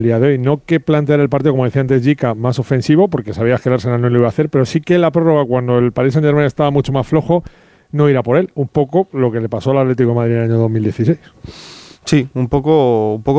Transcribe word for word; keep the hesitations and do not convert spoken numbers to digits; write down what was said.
día de hoy. No que plantear el partido, como decía antes Jica, más ofensivo, porque sabías que el Arsenal no lo iba a hacer, pero sí que la prórroga, cuando el Paris Saint-Germain estaba mucho más flojo, no ir a por él. Un poco lo que le pasó al Atlético de Madrid en el año dos mil dieciséis. Sí, un poco, un poco